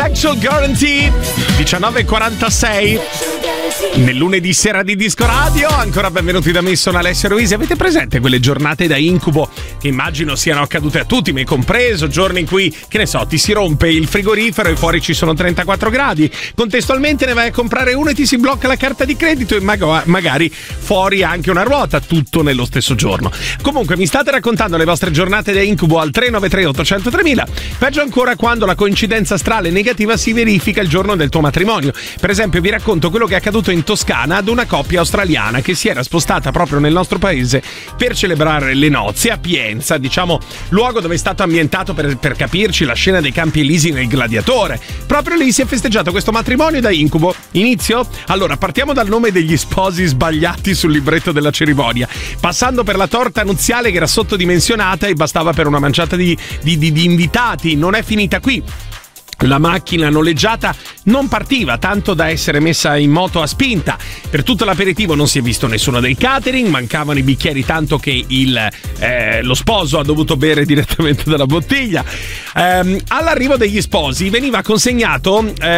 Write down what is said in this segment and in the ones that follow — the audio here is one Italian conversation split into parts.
Contractual Guarantee 19:46 nel lunedì sera di Disco Radio. Ancora benvenuti da me, sono Alessio Ruisi. Avete presente quelle giornate da incubo che immagino siano accadute a tutti, me compreso, giorni in cui, che ne so, ti si rompe il frigorifero e fuori ci sono 34 gradi, contestualmente ne vai a comprare uno e ti si blocca la carta di credito e magari fuori anche una ruota, tutto nello stesso giorno. Comunque mi state raccontando le vostre giornate da incubo al 393 800 3000. Peggio ancora quando la coincidenza astrale negativa si verifica il giorno del tuo matrimonio. Per esempio vi racconto quello che è accaduto in Toscana ad una coppia australiana che si era spostata proprio nel nostro paese per celebrare le nozze a Pienza, diciamo luogo dove è stato ambientato, per capirci, la scena dei Campi Elisi nel Gladiatore. Proprio lì si è festeggiato questo matrimonio da incubo. Inizio? Allora, partiamo dal nome degli sposi sbagliati sul libretto della cerimonia, passando per la torta nuziale che era sottodimensionata e bastava per una manciata di invitati. Non è finita qui. La macchina noleggiata non partiva, tanto da essere messa in moto a spinta. Per tutto l'aperitivo non si è visto nessuno del catering, mancavano i bicchieri tanto che lo sposo ha dovuto bere direttamente dalla bottiglia. All'arrivo degli sposi veniva consegnato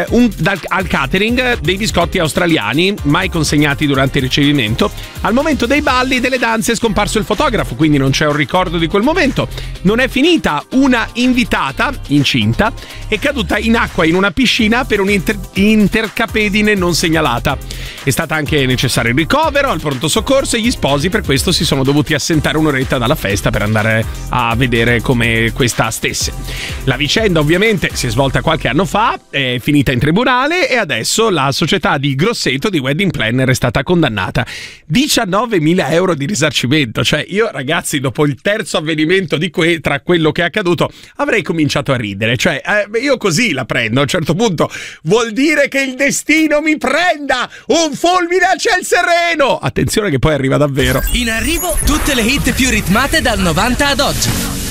al catering dei biscotti australiani, mai consegnati durante il ricevimento. Al momento dei balli e delle danze è scomparso il fotografo, quindi non c'è un ricordo di quel momento. Non è finita, una invitata incinta è caduta in acqua in una piscina per un'intercapedine non segnalata. È stata anche necessario il ricovero al pronto soccorso e gli sposi per questo si sono dovuti assentare un'oretta dalla festa per andare a vedere come questa stesse. La vicenda ovviamente si è svolta qualche anno fa, è finita in tribunale e adesso la società di Grosseto di Wedding Planner è stata condannata. 19.000 euro di risarcimento. Cioè io, ragazzi, dopo il terzo avvenimento tra quello che è accaduto avrei cominciato a ridere. Cioè io così la prendo. A un certo punto vuol dire che il destino mi prenda un fulmine a ciel sereno. Attenzione che poi arriva davvero. In arrivo tutte le hit più ritmate dal 90 ad oggi.